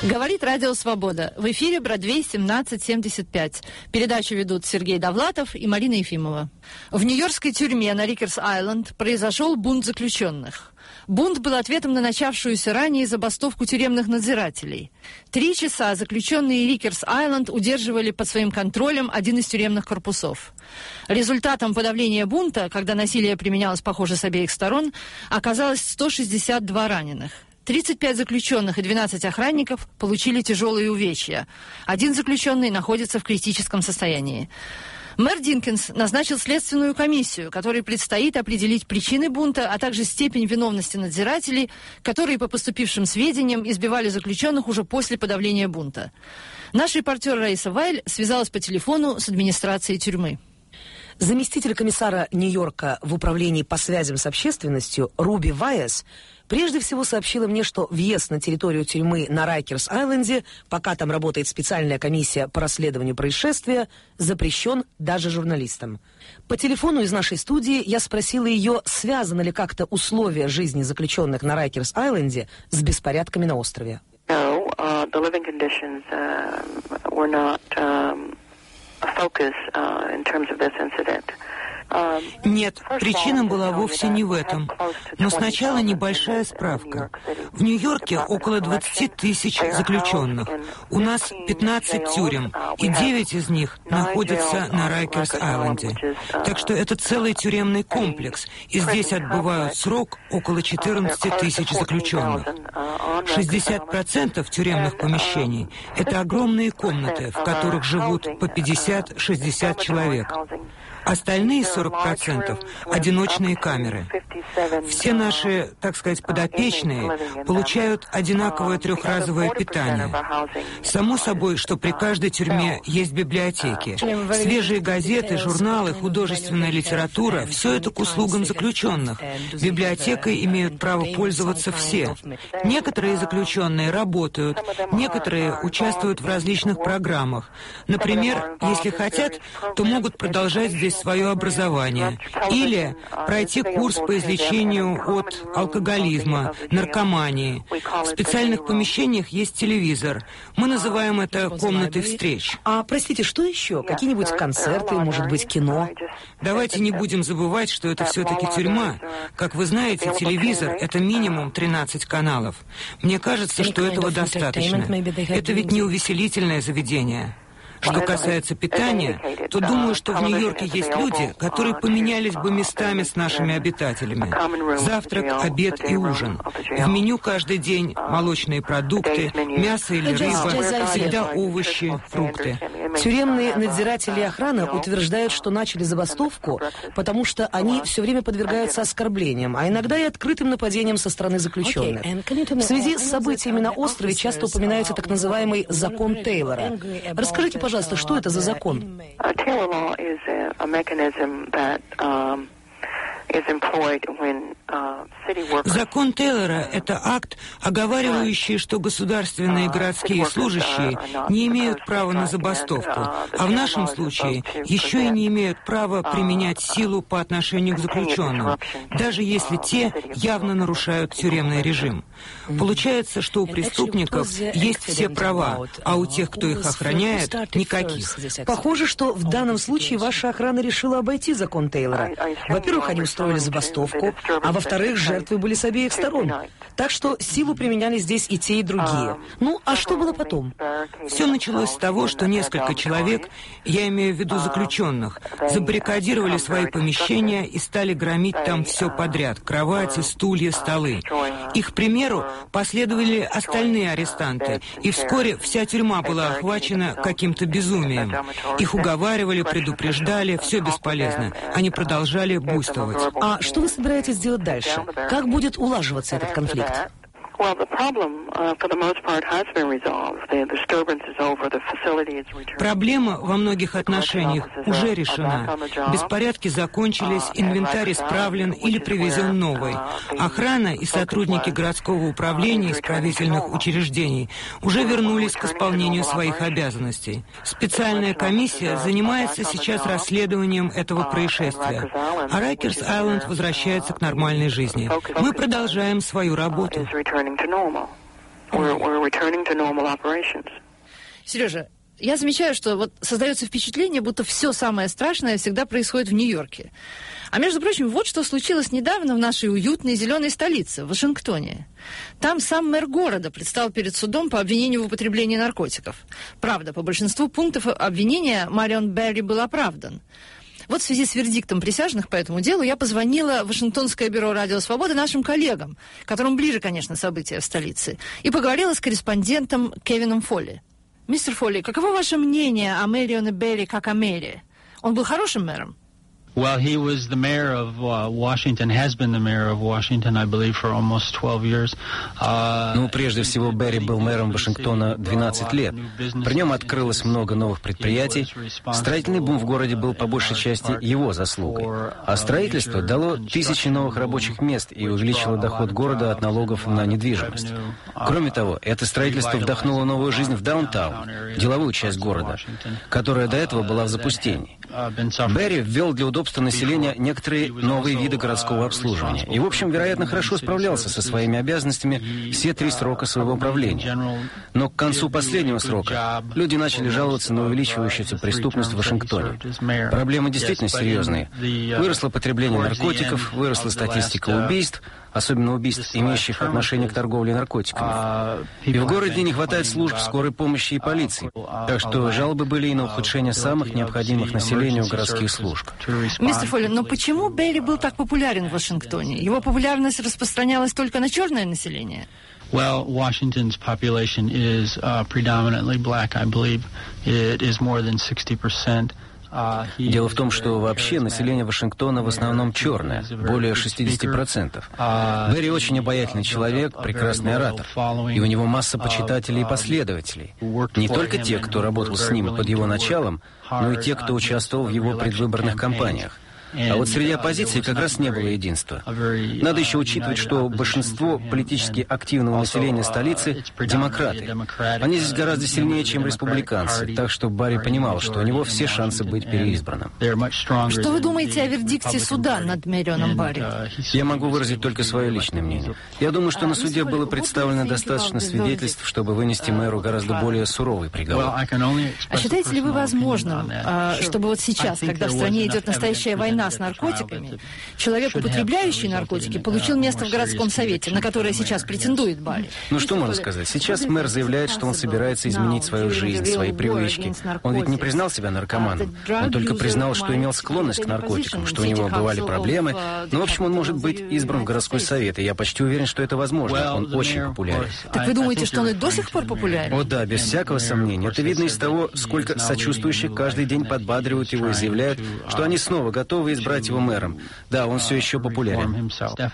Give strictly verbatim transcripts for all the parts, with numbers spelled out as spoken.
Говорит Радио Свобода. В эфире Бродвей семнадцать семьдесят пять. Передачу ведут Сергей Довлатов и Марина Ефимова. В нью-йоркской тюрьме на Рикерс-Айленд произошел бунт заключенных. Бунт был ответом на начавшуюся ранее забастовку тюремных надзирателей. Три часа заключенные Рикерс-Айленд удерживали под своим контролем один из тюремных корпусов. Результатом подавления бунта, когда насилие применялось, похоже, с обеих сторон, оказалось сто шестьдесят два раненых. тридцать пять заключенных и двенадцать охранников получили тяжелые увечья. Один заключенный находится в критическом состоянии. Мэр Динкинс назначил следственную комиссию, которой предстоит определить причины бунта, а также степень виновности надзирателей, которые, по поступившим сведениям, избивали заключенных уже после подавления бунта. Наш репортер Раиса Вайль связалась по телефону с администрацией тюрьмы. Заместитель комиссара Нью-Йорка в управлении по связям с общественностью Руби Вайес прежде всего сообщила мне, что въезд на территорию тюрьмы на Райкерс-Айленде, пока там работает специальная комиссия по расследованию происшествия, запрещен даже журналистам. По телефону из нашей студии я спросила ее, связаны ли как-то условия жизни заключенных на Райкерс-Айленде с беспорядками на острове. No, uh, the living conditions uh, were not um, a focus uh, in terms of this incident. Нет, причина была вовсе не в этом. Но сначала небольшая справка. В Нью-Йорке около двадцать тысяч заключенных. У нас пятнадцать тюрем, и девять из них находятся на Райкерс-Айленде. Так что это целый тюремный комплекс, и здесь отбывают срок около четырнадцать тысяч заключенных. шестьдесят процентов тюремных помещений – это огромные комнаты, в которых живут по пятьдесят-шестьдесят человек. Остальные сорок процентов – одиночные камеры. Все наши, так сказать, подопечные получают одинаковое трехразовое питание. Само собой, что при каждой тюрьме есть библиотеки. Свежие газеты, журналы, художественная литература – все это к услугам заключенных. Библиотекой имеют право пользоваться все. Некоторые заключенные работают, некоторые участвуют в различных программах. Например, если хотят, то могут продолжать здесь свое образование или пройти курс по излечению от алкоголизма, наркомании. В специальных помещениях есть телевизор. Мы называем это комнатой встреч. А, простите, что еще? Какие-нибудь концерты, может быть, кино? Давайте не будем забывать, что это все-таки тюрьма. Как вы знаете, телевизор — это минимум тринадцать каналов. Мне кажется, что этого достаточно. Это ведь не увеселительное заведение. Что касается питания, то думаю, что в Нью-Йорке есть люди, которые поменялись бы местами с нашими обитателями. Завтрак, обед и ужин. В меню каждый день молочные продукты, мясо или рыба, всегда овощи, фрукты. Тюремные надзиратели и охрана утверждают, что начали забастовку, потому что они все время подвергаются оскорблениям, а иногда и открытым нападениям со стороны заключенных. В связи с событиями на острове часто упоминается так называемый «закон Тейлора». Расскажите, пожалуйста, Пожалуйста, что это за закон? Закон Тейлора – это акт, оговаривающий, что государственные и городские служащие не имеют права на забастовку, а в нашем случае еще и не имеют права применять силу по отношению к заключенным, даже если те явно нарушают тюремный режим. Получается, что у преступников есть все права, а у тех, кто их охраняет, никаких. Похоже, что в данном случае ваша охрана решила обойти закон Тейлора. Во-первых, они устроили забастовку, а во-вторых, жертвы были с обеих сторон. Так что силу применяли здесь и те, и другие. Ну, а что было потом? Все началось с того, что несколько человек, я имею в виду заключенных, забаррикадировали свои помещения и стали громить там все подряд – кровати, стулья, столы. Их примеру последовали остальные арестанты, и вскоре вся тюрьма была охвачена каким-то безумием. Их уговаривали, предупреждали, все бесполезно. Они продолжали буйствовать. А что вы собираетесь делать дальше? Как будет улаживаться этот конфликт? Проблема во многих отношениях уже решена. Беспорядки закончились, инвентарь исправлен или привезен новый. Охрана и сотрудники городского управления и исправительных учреждений уже вернулись к исполнению своих обязанностей. Специальная комиссия занимается сейчас расследованием этого происшествия, а Райкерс-Айленд возвращается к нормальной жизни. Мы продолжаем свою работу. we're, we're returning to normal operations. Сережа, я замечаю, что вот создается впечатление, будто все самое страшное всегда происходит в Нью-Йорке. А между прочим, вот что случилось недавно в нашей уютной зеленой столице, в Вашингтоне. Там сам мэр города предстал перед судом по обвинению в употреблении наркотиков. Правда, по большинству пунктов обвинения Марион Берри был оправдан. Вот в связи с вердиктом присяжных по этому делу я позвонила в Вашингтонское бюро «Радио Свобода» нашим коллегам, которым ближе, конечно, события в столице, и поговорила с корреспондентом Кевином Фолли. Мистер Фолли, каково ваше мнение о Марионе Берри как о мэре? Он был хорошим мэром? Well, he was the mayor of uh, Washington, has been the mayor of Washington, I believe, for almost twelve years. Uh, ну, прежде всего, Берри был мэром Вашингтона двенадцать лет. При нем открылось много новых предприятий. Строительный бум в городе был по большей части его заслугой. А строительство дало тысячи новых рабочих мест и увеличило доход города от налогов на недвижимость. Кроме того, это строительство вдохнуло новую жизнь в даунтаун, деловую часть города, которая до этого была в запустении. Берри ввел для удобства населения некоторые новые виды городского обслуживания. И, в общем, вероятно, хорошо справлялся со своими обязанностями все три срока своего правления. Но к концу последнего срока люди начали жаловаться на увеличивающуюся преступность в Вашингтоне. Проблемы действительно серьезные. Выросло потребление наркотиков, выросла статистика убийств, особенно убийств, имеющих отношение к торговле наркотиками. И в городе не хватает служб скорой помощи и полиции. Так что жалобы были и на ухудшение самых необходимых населению городских служб. Мистер Фолли, но почему Берри был так популярен в Вашингтоне? Его популярность распространялась только на черное население? Well, Washington's population is uh, predominantly black, I believe. It is more than sixty percent. Дело в том, что вообще население Вашингтона в основном черное, более шестьдесят процентов. Берри очень обаятельный человек, прекрасный оратор, и у него масса почитателей и последователей. Не только те, кто работал с ним под его началом, но и те, кто участвовал в его предвыборных кампаниях. А вот среди оппозиции как раз не было единства. Надо еще учитывать, что большинство политически активного населения столицы – демократы. Они здесь гораздо сильнее, чем республиканцы, так что Барри понимал, что у него все шансы быть переизбранным. Что вы думаете о вердикте суда над Марионом Берри? Я могу выразить только свое личное мнение. Я думаю, что на суде было представлено достаточно свидетельств, чтобы вынести мэру гораздо более суровый приговор. А считаете ли вы возможным, чтобы вот сейчас, когда в стране идет настоящая война с наркотиками, человек, употребляющий наркотики, получил место в городском совете, на которое сейчас претендует Барри? Ну что можно сказать? Сейчас мэр заявляет, что он собирается изменить свою жизнь, свои привычки. Он ведь не признал себя наркоманом. Он только признал, что имел склонность к наркотикам, что у него бывали проблемы. Ну, в общем, он может быть избран в городской совет, и я почти уверен, что это возможно. Он очень популярен. Так вы думаете, что он и до сих пор популярен? О да, без всякого сомнения. Это видно из того, сколько сочувствующих каждый день подбадривают его и заявляют, что они снова готовы избрать его мэром. Да, он все еще популярен.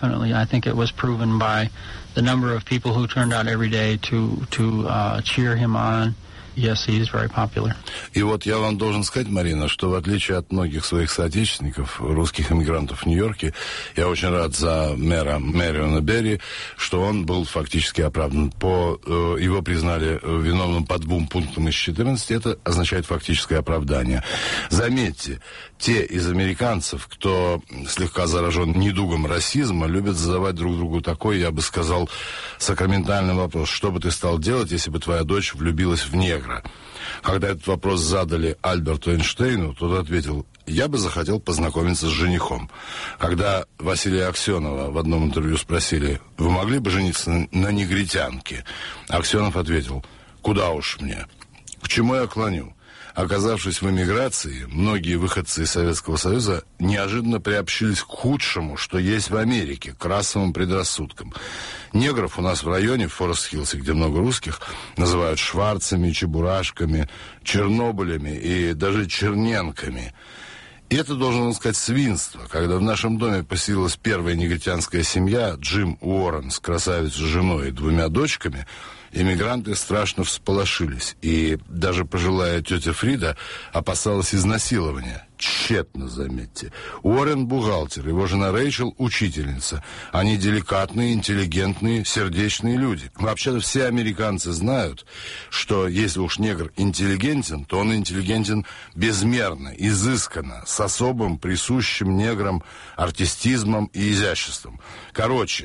Yes, he is very popular. И вот я вам должен сказать, Марина, что в отличие от многих своих соотечественников, русских иммигрантов в Нью-Йорке, я очень рад за мэра Мариона Берри, что он был фактически оправдан. По, э, его признали виновным по двум пунктам из четырнадцати, это означает фактическое оправдание. Заметьте, те из американцев, кто слегка заражен недугом расизма, любят задавать друг другу такой, я бы сказал, сакраментальный вопрос: что бы ты стал делать, если бы твоя дочь влюбилась в негра? Когда этот вопрос задали Альберту Эйнштейну, тот ответил: я бы захотел познакомиться с женихом. Когда Василия Аксенова в одном интервью спросили: вы могли бы жениться на, на негритянке? Аксенов ответил: куда уж мне? К чему я клоню? Оказавшись в эмиграции, многие выходцы из Советского Союза неожиданно приобщились к худшему, что есть в Америке, к расовым предрассудкам. Негров у нас в районе, в Форест-Хиллсе, где много русских, называют шварцами, чебурашками, чернобылями и даже черненками. И это, должен сказать, свинство. Когда в нашем доме поселилась первая негритянская семья, Джим Уоррен с красавицей женой и двумя дочками, эмигранты страшно всполошились, и даже пожилая тетя Фрида опасалась изнасилования. Тщетно, заметьте. Уоррен бухгалтер, его жена Рэйчел учительница. Они деликатные, интеллигентные, сердечные люди. Вообще-то все американцы знают, что если уж негр интеллигентен, то он интеллигентен безмерно, изысканно, с особым присущим неграм артистизмом и изяществом. Короче,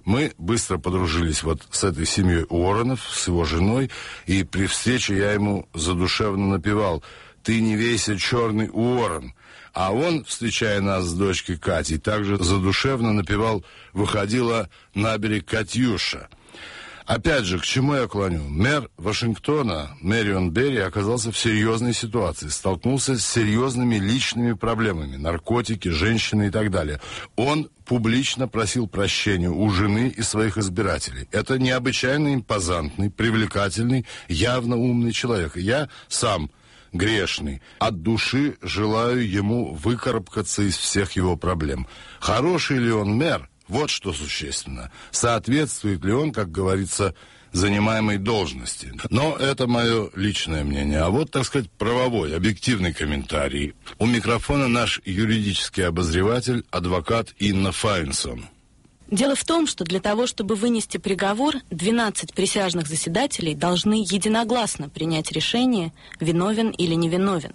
Мы быстро подружились вот с этой семьей Уорренов, с его женой, и при встрече я ему задушевно напевал: «Ты не вейся, черный Уоррен». А он, встречая нас с дочкой Катей, также задушевно напевал: «Выходила на берег Катюша». Опять же, к чему я клоню? Мэр Вашингтона, Мэрион Берри, оказался в серьезной ситуации, столкнулся с серьезными личными проблемами, наркотики, женщины и так далее. Он публично просил прощения у жены и своих избирателей. Это необычайно импозантный, привлекательный, явно умный человек. И я сам грешный. От души желаю ему выкарабкаться из всех его проблем. Хороший ли он мэр? Вот что существенно. Соответствует ли он, как говорится, занимаемой должности? Но это мое личное мнение. А вот, так сказать, правовой, объективный комментарий. У микрофона наш юридический обозреватель, адвокат Инна Файнсон. Дело в том, что для того, чтобы вынести приговор, двенадцать присяжных заседателей должны единогласно принять решение, виновен или невиновен.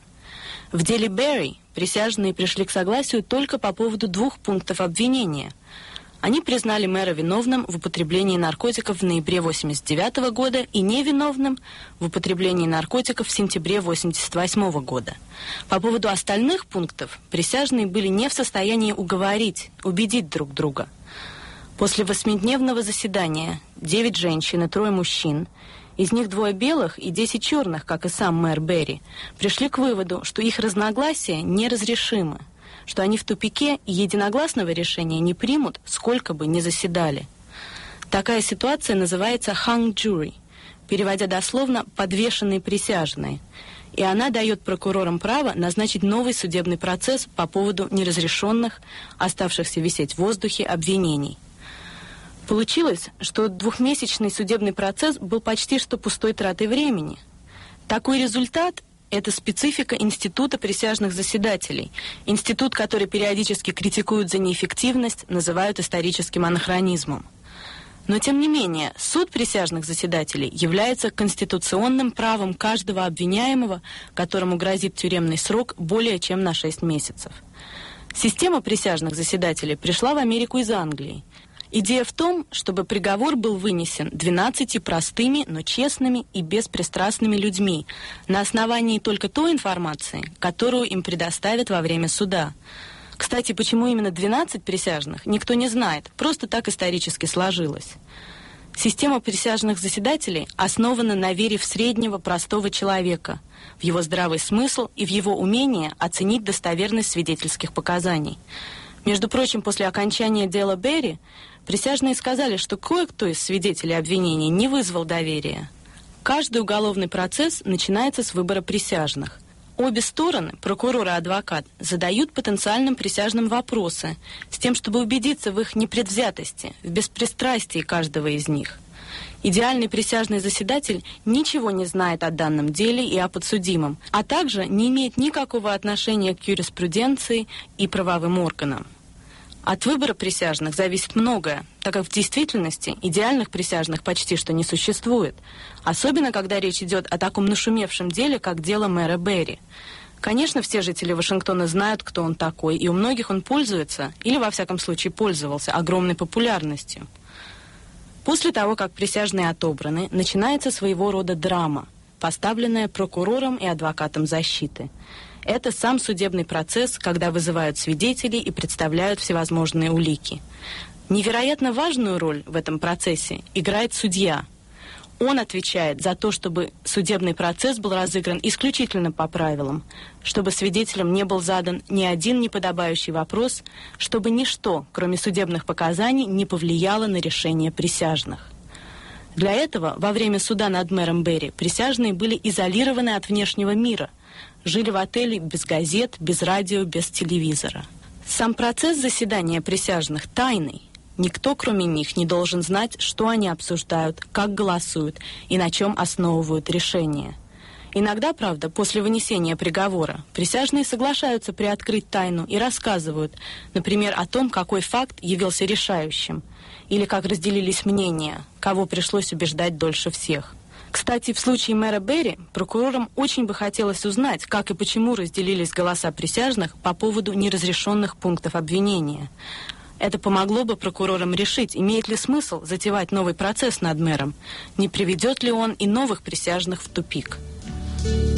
В деле Берри присяжные пришли к согласию только по поводу двух пунктов обвинения. Они признали мэра виновным в употреблении наркотиков в ноябре восемьдесят девятого года и невиновным в употреблении наркотиков в сентябре восемьдесят восьмого года. По поводу остальных пунктов присяжные были не в состоянии уговорить, убедить друг друга. После восьмидневного заседания девять женщин и трое мужчин, из них двое белых и десять черных, как и сам мэр Берри, пришли к выводу, что их разногласия неразрешимы, что они в тупике и единогласного решения не примут, сколько бы ни заседали. Такая ситуация называется hung jury, переводя дословно «подвешенные присяжные», и она дает прокурорам право назначить новый судебный процесс по поводу неразрешенных, оставшихся висеть в воздухе обвинений. Получилось, что двухмесячный судебный процесс был почти что пустой тратой времени. Такой результат – это специфика института присяжных заседателей, институт, который периодически критикуют за неэффективность, называют историческим анахронизмом. Но, тем не менее, суд присяжных заседателей является конституционным правом каждого обвиняемого, которому грозит тюремный срок более чем на шесть месяцев. Система присяжных заседателей пришла в Америку из Англии. Идея в том, чтобы приговор был вынесен двенадцатью простыми, но честными и беспристрастными людьми на основании только той информации, которую им предоставят во время суда. Кстати, почему именно двенадцать присяжных, никто не знает, просто так исторически сложилось. Система присяжных заседателей основана на вере в среднего простого человека, в его здравый смысл и в его умение оценить достоверность свидетельских показаний. Между прочим, после окончания дела Берри присяжные сказали, что кое-кто из свидетелей обвинений не вызвал доверия. Каждый уголовный процесс начинается с выбора присяжных. Обе стороны, прокурор и адвокат, задают потенциальным присяжным вопросы с тем, чтобы убедиться в их непредвзятости, в беспристрастии каждого из них. Идеальный присяжный заседатель ничего не знает о данном деле и о подсудимом, а также не имеет никакого отношения к юриспруденции и правовым органам. От выбора присяжных зависит многое, так как в действительности идеальных присяжных почти что не существует, особенно когда речь идет о таком нашумевшем деле, как дело мэра Берри. Конечно, все жители Вашингтона знают, кто он такой, и у многих он пользуется, или во всяком случае пользовался, огромной популярностью. После того, как присяжные отобраны, начинается своего рода драма, поставленная прокурором и адвокатом защиты. Это сам судебный процесс, когда вызывают свидетелей и представляют всевозможные улики. Невероятно важную роль в этом процессе играет судья. Он отвечает за то, чтобы судебный процесс был разыгран исключительно по правилам, чтобы свидетелям не был задан ни один неподобающий вопрос, чтобы ничто, кроме судебных показаний, не повлияло на решение присяжных. Для этого во время суда над мэром Берри присяжные были изолированы от внешнего мира, жили в отеле без газет, без радио, без телевизора. Сам процесс заседания присяжных тайный. Никто, кроме них, не должен знать, что они обсуждают, как голосуют и на чем основывают решения. Иногда, правда, после вынесения приговора присяжные соглашаются приоткрыть тайну и рассказывают, например, о том, какой факт явился решающим, или как разделились мнения, кого пришлось убеждать дольше всех. Кстати, в случае мэра Берри прокурорам очень бы хотелось узнать, как и почему разделились голоса присяжных по поводу неразрешенных пунктов обвинения. Это помогло бы прокурорам решить, имеет ли смысл затевать новый процесс над мэром, не приведет ли он и новых присяжных в тупик.